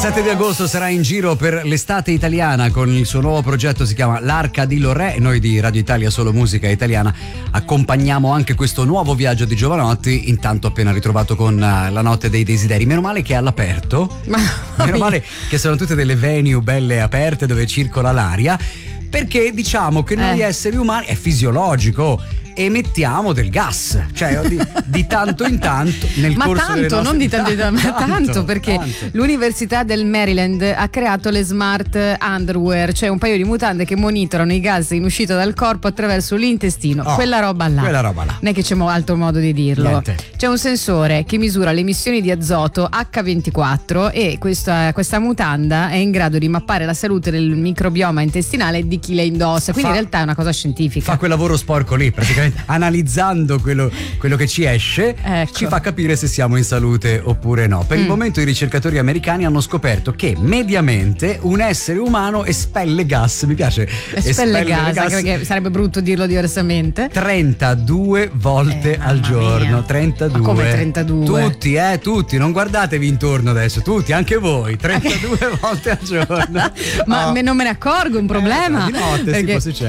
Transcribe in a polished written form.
7 di agosto sarà in giro per l'estate italiana con il suo nuovo progetto, si chiama L'Arca di Lorè. Noi di Radio Italia Solo Musica Italiana accompagniamo anche questo nuovo viaggio di Jovanotti, intanto appena ritrovato con La Notte dei Desideri. Meno male che è all'aperto, meno male che sono tutte delle venue belle aperte dove circola l'aria, perché diciamo che noi esseri umani è fisiologico, emettiamo del gas, cioè di tanto in tanto nel ma corso delle nostre... non di tanto in tanto, ma tanto, perché tanto. l'Università del Maryland ha creato le smart underwear, cioè un paio di mutande che monitorano i gas in uscita dal corpo attraverso l'intestino. Quella roba là non è che c'è altro modo di dirlo. Niente. C'è un sensore che misura le emissioni di azoto H24 e questa mutanda è in grado di mappare la salute del microbioma intestinale di chi le indossa, quindi in realtà è una cosa scientifica. Fa quel lavoro sporco lì, praticamente analizzando quello che ci esce, ecco, ci fa capire se siamo in salute oppure no. Per il momento i ricercatori americani hanno scoperto che mediamente un essere umano espelle gas, mi piace, espelle gas, perché sarebbe brutto dirlo diversamente, 32 volte al giorno, mia. 32. Ma come 32? Tutti, non guardatevi intorno adesso, tutti, anche voi, 32 volte al giorno. Ma non me ne accorgo, un problema, di notte perché si può succedere.